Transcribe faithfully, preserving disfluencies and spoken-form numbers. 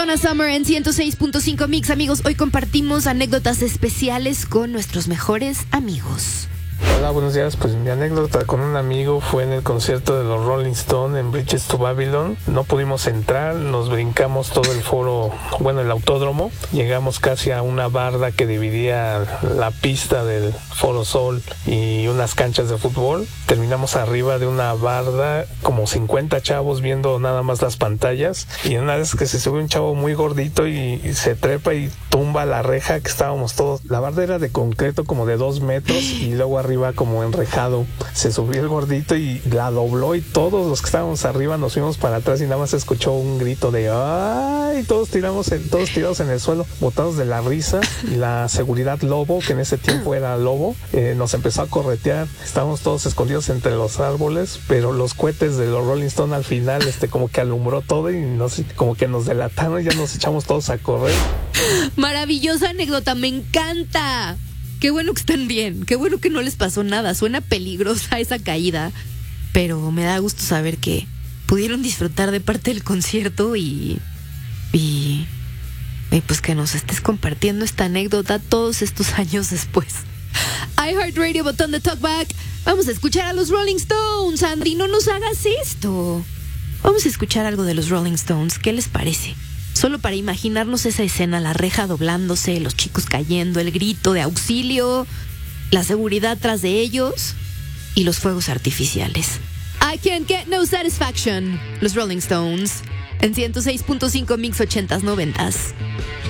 Donna Summer en ciento seis punto cinco Mix. Amigos, hoy compartimos anécdotas especiales con nuestros mejores amigos. Hola, buenos días. Pues mi anécdota con un amigo fue en el concierto de los Rolling Stones en Bridges to Babylon. No pudimos entrar, nos brincamos todo el foro, bueno, el autódromo. Llegamos casi a una barda que dividía la pista del Foro Sol y unas canchas de fútbol. Terminamos arriba de una barda, como cincuenta chavos viendo nada más las pantallas. Y una vez que se sube un chavo muy gordito y, y se trepa y tumba la reja que estábamos todos. La barda era de concreto como de dos metros y luego arriba como enrejado. Se subió el gordito y la dobló y todos los que estábamos arriba nos fuimos para atrás y nada más se escuchó un grito de ¡ay! Todos tiramos en, todos tirados en el suelo, botados de la risa. Y la seguridad Lobo, que en ese tiempo era Lobo, eh, nos empezó a corretear. Estábamos todos escondidos entre los árboles, pero los cohetes de los Rolling Stones al final este como que alumbró todo y nos, como que nos delataron y ya nos echamos todos a correr. Maravillosa anécdota, me encanta. Qué bueno que están bien, qué bueno que no les pasó nada. Suena peligrosa esa caída, pero me da gusto saber que pudieron disfrutar de parte del concierto y, y, y pues que nos estés compartiendo esta anécdota todos estos años después. iHeartRadio, botón de talkback. Vamos a escuchar a los Rolling Stones. Andri, no nos hagas esto. Vamos a escuchar algo de los Rolling Stones. ¿Qué les parece? Solo para imaginarnos esa escena, la reja doblándose, los chicos cayendo, el grito de auxilio, la seguridad tras de ellos y los fuegos artificiales. I can't get no satisfaction. Los Rolling Stones en ciento seis punto cinco Mix ochentas noventas.